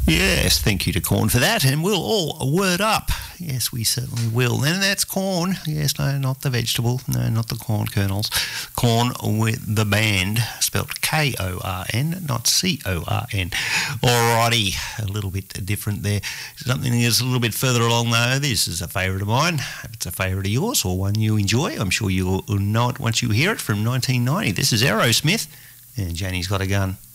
Yes, thank you to Corn for that, and we'll all word up. Yes, we certainly will. And that's corn. Yes, no, not the vegetable. No, not the corn kernels. Corn with the band, spelt K-O-R-N, not C-O-R-N. Alrighty, a little bit different there. Something that's a little bit further along, though. This is a favourite of mine. If it's a favourite of yours or one you enjoy, I'm sure you'll know it once you hear it, from 1990. This is Aerosmith, and Janie's Got a Gun.